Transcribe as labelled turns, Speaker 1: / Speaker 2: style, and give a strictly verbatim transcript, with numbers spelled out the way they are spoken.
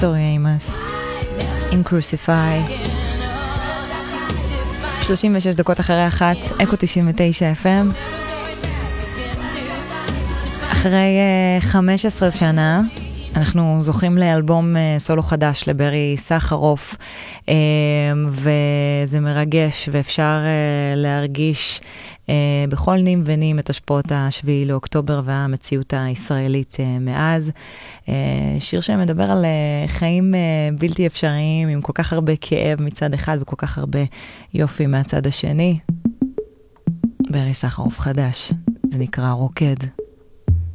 Speaker 1: טורי אימס, עם קרוסיפיי. שלושים ושש דקות אחרי אחת, אקו תשעים ותשע אף אם. אחרי uh, חמש עשרה שנה, אנחנו זוכים לאלבום uh, סולו חדש לברי סחרוף, uh, וזה מרגש, ואפשר uh, להרגיש uh, בכל נים ונים את השפעות השביעי לאוקטובר והמציאות הישראלית uh, מאז. Uh, שיר שמדבר על uh, חיים uh, בלתי אפשריים, עם כל כך הרבה כאב מצד אחד וכל כך הרבה יופי מהצד השני. ברי סחרוף חדש, זה נקרא רוקד.